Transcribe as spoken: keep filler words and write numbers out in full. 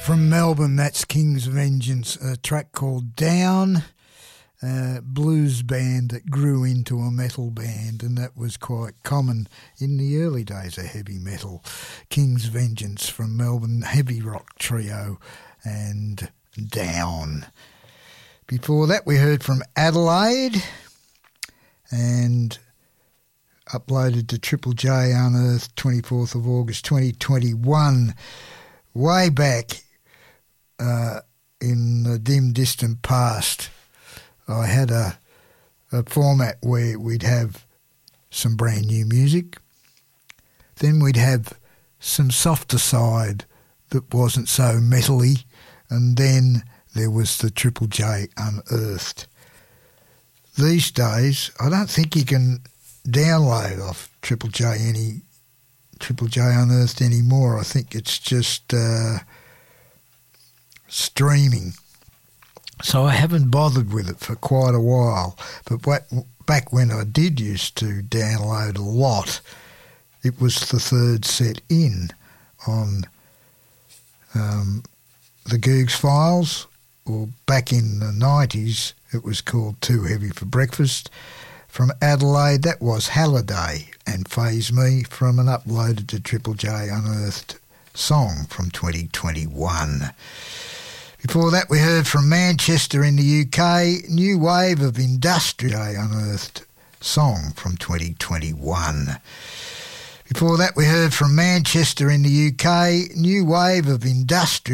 From Melbourne, that's King's Vengeance, a track called Down, a blues band that grew into a metal band, and that was quite common in the early days of heavy metal. King's Vengeance from Melbourne, heavy rock trio, and Down. Before that, we heard from Adelaide, and uploaded to Triple J Unearthed, twenty-fourth of August twenty twenty-one. Way back uh, in the dim, distant past, I had a, a format where we'd have some brand new music, then we'd have some softer side that wasn't so metal-y, and then there was the Triple J Unearthed. These days, I don't think you can download off Triple J any Triple J Unearthed anymore. I think it's just uh, streaming. So I haven't bothered with it for quite a while. But what, back when I did used to download a lot, it was the third set in on um, the Googs Files, or back in the nineties it was called Too Heavy for Breakfast. From Adelaide, that was Halliday and Faze Me from an uploaded to Triple J Unearthed song from twenty twenty-one. Before that, we heard from Manchester in the U K, New Wave of Industrial Unearthed song from twenty twenty-one. Before that, we heard from Manchester in the U K, New Wave of Industrial